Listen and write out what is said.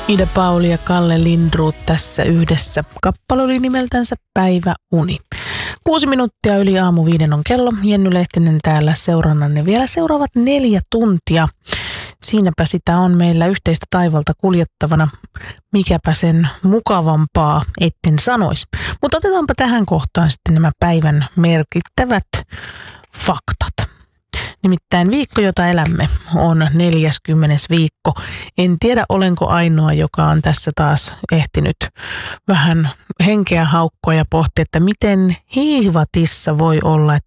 Ida Pauli ja Kalle Lindroth tässä yhdessä. Kappale oli nimeltänsä Päiväuni. 6 minuuttia yli aamu 5 on kello. Jenny Lehtinen täällä seurannanne vielä seuraavat 4 tuntia. Siinäpä sitä on meillä yhteistä taivalta kuljettavana. Mikäpä sen mukavampaa etten sanoisi. Mutta otetaanpa tähän kohtaan sitten nämä päivän merkittävät faktat. Nimittäin viikko, jota elämme, on 40. viikko. En tiedä, olenko ainoa, joka on tässä taas ehtinyt vähän henkeä haukkoa ja pohtia, että miten hiivatissa voi olla, että